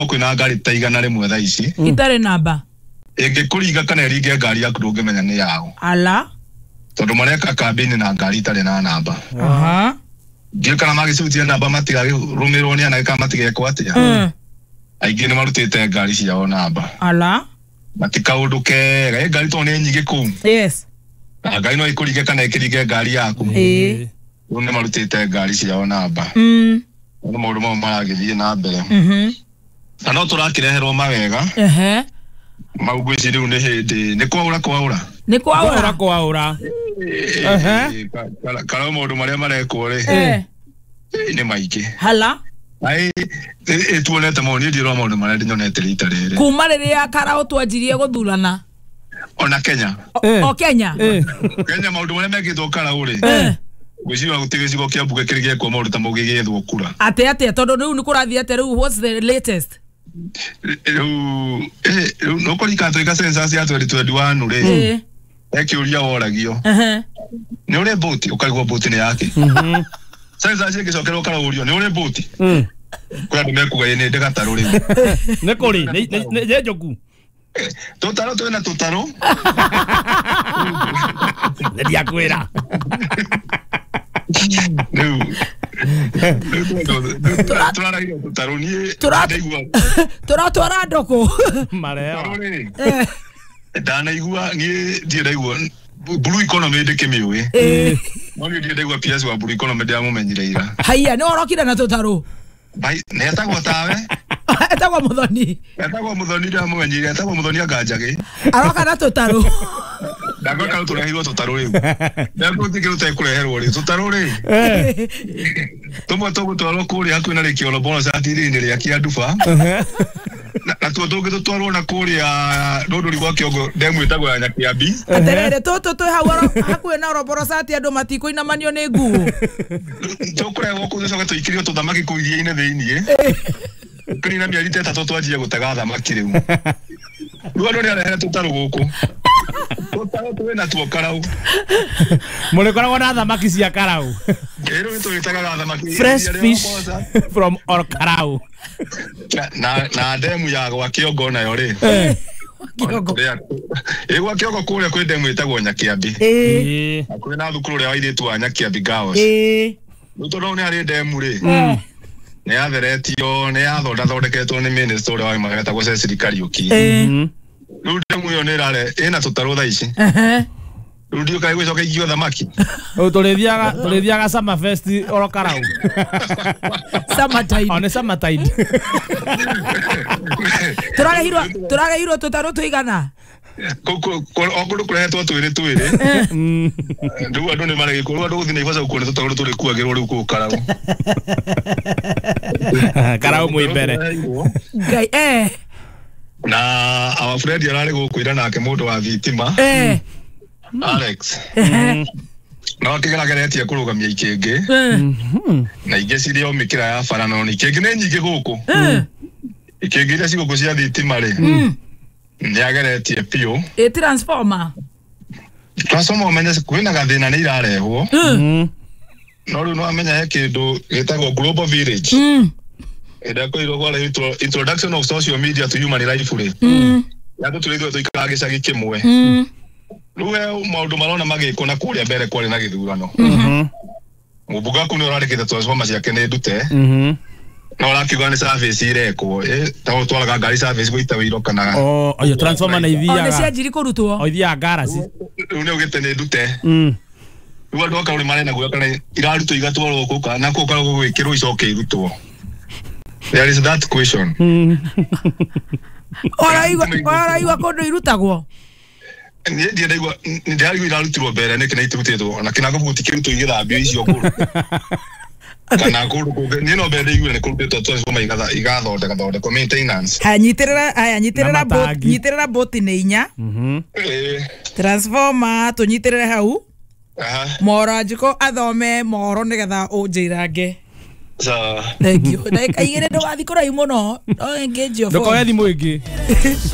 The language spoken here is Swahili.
kwina ngari taigana rimwe tha ici itare namba ingikuriga kana ringe ngari yaku ndungimenya ni yao ala tondu mareka kambini na ngari itare na namba aha ngikana magiciutia namba matiga rumirwo ni ana kama matige kwatia aingi ni marutite ngari ciao namba ala matikaundu kega ngari to ni nyingi ku yes ngari no ikurige kana ikirige ngari yaku ni marutite ngari ciao namba no maundu mau maragithie na mbere no turakireherwo mawega maugweci riu ni hindi ni kwaura kana maundu maria marekwo ri ni maingi hala ai tuonete maundu ndiro maundu maria ndinonete rita riri kuma riria Karau twanjirie guthurana ona Kenya o Kenya Kenya maundu maria mekitwo Karau ri gwiciwa gutige cigo kia mbuga kirige kwa maundu ta mugigethwo kura ate tondu riu ni kurathie ate riu what's the latest no kolika to census ya 2021 ri ekiuria woragio ni uri boti ukarigwo boti ni yake census igicokerwo Karaurio ni uri boti kwa ndu mekuga ni ndegataru ri ne kuri ne joku tutaro twena tutaro ndia kwira turatwara ndoko mareo ndanaigua ngie ndiraigua blue economy ndikimiwe no ni ndiraigua PS wa blue economy ndiamumenyire ira haiya ni orokira na tutaro bai netagwo tawe etagwo muthoni ndiamumenyire etagwo muthoni angajage aroka na tutaro ndagwa kana turehirwo tutaro riu ndagwa tikiru tekureherwo ri tutaro ri tumwe tugutwarwo kuri hakuhi na rikiolo bono satiri-ini ria Kianduba na tuo tungi tutwarwo na kuria ndunduri gwa kiongo ndemu itagwo ya Nyakiambi aterere tutu twi hau hakuhi na roboro sati andu matikuinamanio ni nguo tukurehwo ku tucoke tuikirio tuthamaki ku iria-ini thiini kunina mieri 3 twanjie gutega thamaki riu riu andu ni arehere tutaro guku tutaro twina tuo Karau muri koragwo na thamaki cia Karau riu twitaga thamaki fresh fish from Karau na ndemu ya gwa kiongo nayo ri gwa kiongo kuria kwi ndemu itagwo Nyakiambi kuri na thukuru ria wairitu wa Nyakiambi Girls riu tondu ni ari ndemu ri ni atheretio ni athondeketwo ni minister uria wa magetagwo Cecily Kariuki riu ndemu yo ni rare ina tutaro tha ici riu ndio kai gwicoka igio thamaki turithiaga Summer Fest oro Karau summertime on summertime turagehirwo tutaro tuigana okundu kurehetwo twiri ndu andu ni maragikuru andu guthina ibaca kuona tutaro turi kuagirwo riu ku Karau Karau muimbere ngai na our friend yarari gukwira nake mundu wa thitima Alex no kigerageretie kurugamia ikingi na ingi ciri o mikira ya bara no ni ikingi ni nyingi guku ikingi iria ciguku cia thitima ri ni ageretie pio transformer umenye kwina gathina ni irarehwo no riu no amenya he kindu gitagwo Global Village kwirwo kwa introduction of social media to human life ri yatu turithiwe tuikara gicagi kimwe riu maundu marona magikwo na kuria mbere kwari na githurano mubuga ku ni urarikite transformer ciake ni ndute no rakiuga ni service irekwo tawo twaraga ngari service guita wiro kana oyo transformer na ithiaga ona cia njiri kurutwo o ithiaga garage riu ni ugite ni ndute riu andu akauri marena guya kana irarutwo igatwarwo ku kana ku karwo gwikirwo icoke irutwo. There is that question. Oraigwa kundu irutagwo ndiye ndaigwa irarutirwo mbere niki na iturutetwo na kinaga gutikiruto igithambio icio nguru kana nguru ni no mbere igwe ni kurutetwo transformer igathondeka maintenance nyitirira boat ni inya transformer tunyitirire hau moranjiko athome moro nigetha unjirange sawa thank you ndagika igire ndugathi kuraimu no no engage your phone ndukoya thimu ingi